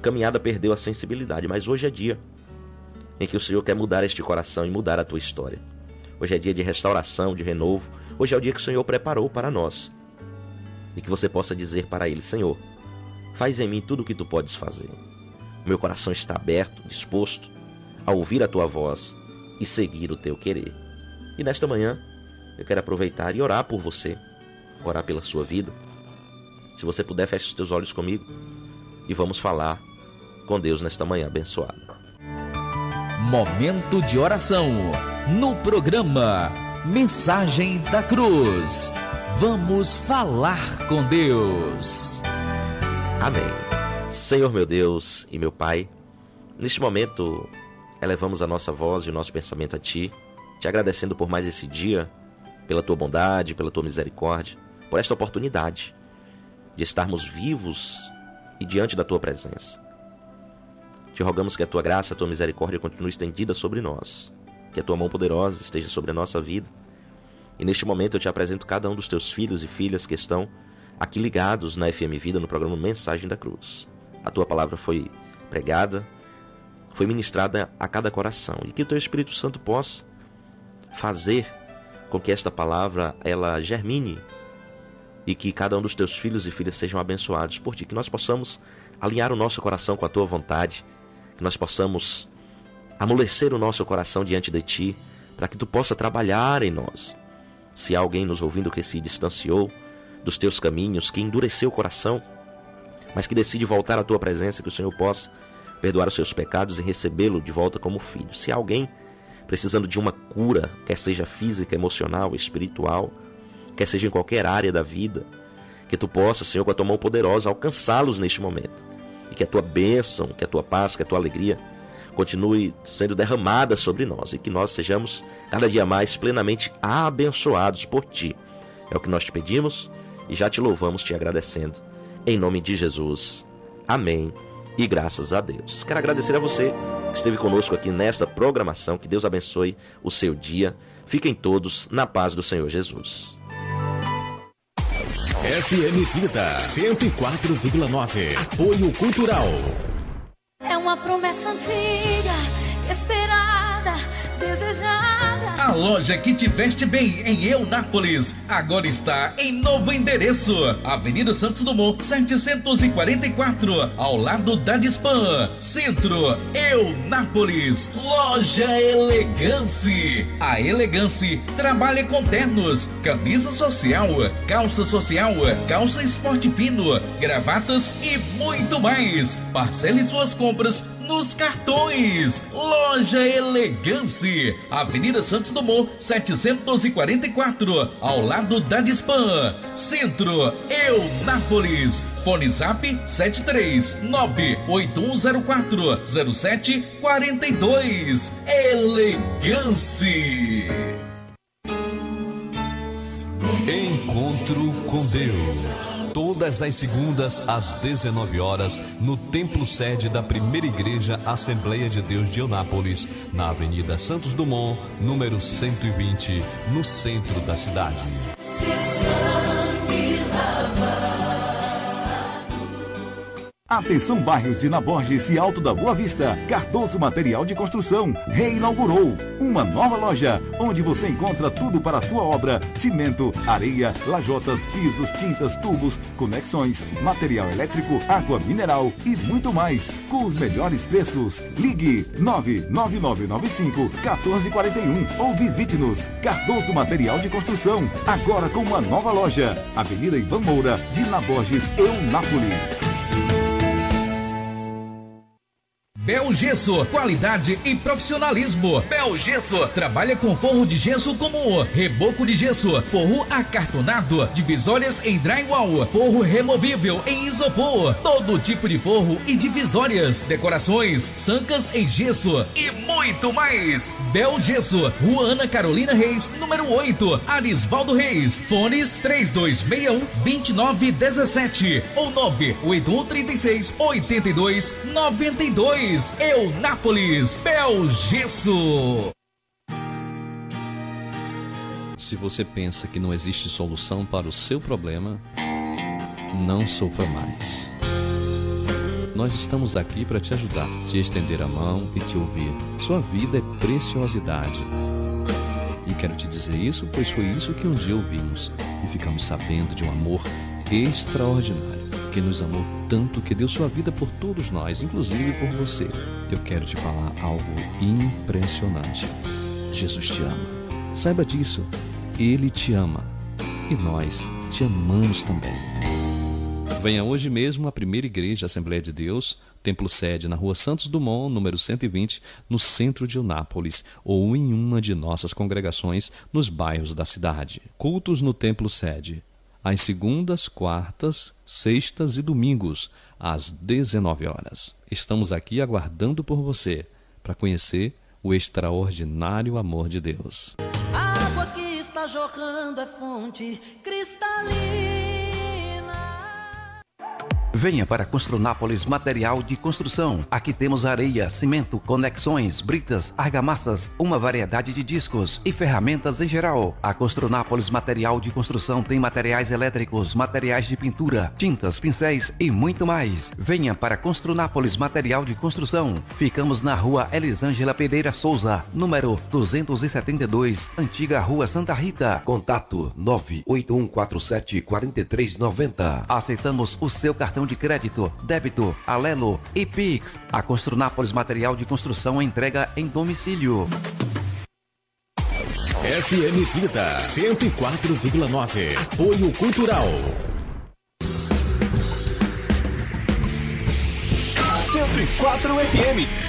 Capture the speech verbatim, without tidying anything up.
caminhada perdeu a sensibilidade, mas hoje é dia em que o Senhor quer mudar este coração e mudar a tua história. Hoje é dia de restauração, de renovo. Hoje é o dia que o Senhor preparou para nós. E que você possa dizer para Ele: Senhor, faz em mim tudo o que Tu podes fazer. Meu coração está aberto, disposto a ouvir a Tua voz e seguir o Teu querer. E nesta manhã, eu quero aproveitar e orar por você, orar pela sua vida. Se você puder, feche os teus olhos comigo e vamos falar com Deus nesta manhã abençoada. Momento de oração no programa Mensagem da Cruz. Vamos falar com Deus. Amém. Senhor meu Deus e meu Pai, neste momento elevamos a nossa voz e o nosso pensamento a Ti, te agradecendo por mais esse dia, pela Tua bondade, pela Tua misericórdia, por esta oportunidade de estarmos vivos e diante da Tua presença. Te rogamos que a Tua graça, a Tua misericórdia continue estendida sobre nós, que a Tua mão poderosa esteja sobre a nossa vida. E neste momento eu te apresento cada um dos Teus filhos e filhas que estão aqui ligados na F M Vida, no programa Mensagem da Cruz. A Tua palavra foi pregada, foi ministrada a cada coração, e que o Teu Espírito Santo possa fazer com que esta palavra ela germine e que cada um dos Teus filhos e filhas sejam abençoados por Ti, que nós possamos alinhar o nosso coração com a Tua vontade, que nós possamos amolecer o nosso coração diante de Ti, para que Tu possa trabalhar em nós. Se há alguém nos ouvindo que se distanciou dos Teus caminhos, que endureceu o coração, mas que decide voltar à Tua presença, que o Senhor possa perdoar os seus pecados e recebê-lo de volta como filho. Se há alguém precisando de uma cura, quer seja física, emocional, espiritual, quer seja em qualquer área da vida, que Tu possa, Senhor, com a Tua mão poderosa, alcançá-los neste momento. E que a Tua bênção, que a Tua paz, que a Tua alegria continue sendo derramada sobre nós e que nós sejamos cada dia mais plenamente abençoados por Ti. É o que nós te pedimos e já te louvamos, te agradecendo. Em nome de Jesus. Amém. E graças a Deus. Quero agradecer a você que esteve conosco aqui nesta programação. Que Deus abençoe o seu dia. Fiquem todos na paz do Senhor Jesus. F M Vida cento e quatro vírgula nove. Apoio Cultural. É uma promessa antiga, esperada, desejada. A loja que te veste bem em Eunápolis agora está em novo endereço. Avenida Santos Dumont, setecentos e quarenta e quatro, ao lado da Dispan. Centro, Eunápolis. Loja Elegance. A Elegance trabalha com ternos, camisa social, calça social, calça esporte fino, gravatas e muito mais. Parcele suas compras nos cartões. Loja Elegance, Avenida Santos Dumont, setecentos e quarenta e quatro, ao lado da Dispan. Centro, Eunápolis. Fone Zap sete três nove oito um zero quatro zero sete quatro dois. Elegance. Encontro com Deus. Todas as segundas às dezenove horas, no templo sede da Primeira Igreja Assembleia de Deus de Eunápolis, na Avenida Santos Dumont, número cento e vinte, no centro da cidade. Atenção, bairros de Naborges e Alto da Boa Vista. Cardoso Material de Construção reinaugurou uma nova loja onde você encontra tudo para a sua obra: cimento, areia, lajotas, pisos, tintas, tubos, conexões, material elétrico, água mineral e muito mais, com os melhores preços. Ligue nove nove nove nove cinco um quatro quatro um ou visite-nos. Cardoso Material de Construção, agora com uma nova loja. Avenida Ivan Moura, de Naborges, Eunápolis. Bel Gesso, qualidade e profissionalismo. Bel Gesso trabalha com forro de gesso como reboco de gesso, forro acartonado, divisórias em drywall, forro removível em isopor, todo tipo de forro e divisórias, decorações, sancas em gesso e muito mais. Bel Gesso, Rua Ana Carolina Reis, número oito, Arisvaldo Reis. Fones três dois seis um, dois nove um sete ou nove oito um três seis, oito dois nove dois. Eunápolis, Bel Gesso. Se você pensa que não existe solução para o seu problema, não sofra mais. Nós estamos aqui para te ajudar, te estender a mão e te ouvir. Sua vida é preciosidade. E quero te dizer isso, pois foi isso que um dia ouvimos e ficamos sabendo de um amor extraordinário, que nos amou tanto que deu sua vida por todos nós, inclusive por você. Eu quero te falar algo impressionante. Jesus te ama. Saiba disso. Ele te ama. E nós te amamos também. Venha hoje mesmo à primeira igreja Assembleia de Deus, templo sede na rua Santos Dumont, número cento e vinte, no centro de Eunápolis, ou em uma de nossas congregações nos bairros da cidade. Cultos no templo sede, às segundas, quartas, sextas e domingos, às dezenove horas. Estamos aqui aguardando por você, para conhecer o extraordinário amor de Deus. A água que está jorrando é fonte cristalina. Venha para Construnápolis Material de Construção. Aqui temos areia, cimento, conexões, britas, argamassas, uma variedade de discos e ferramentas em geral. A Construnápolis Material de Construção tem materiais elétricos, materiais de pintura, tintas, pincéis e muito mais. Venha para Construnápolis Material de Construção. Ficamos na rua Elisângela Pereira Souza, número duzentos e setenta e dois, antiga Rua Santa Rita. Contato nove oito um quatro sete quatro três nove zero. Aceitamos o seu cartão de crédito, débito, Alelo e Pix. A Construnápolis Material de Construção entrega em domicílio. F M Vida cento e quatro vírgula nove. Apoio Cultural. cento e quatro F M.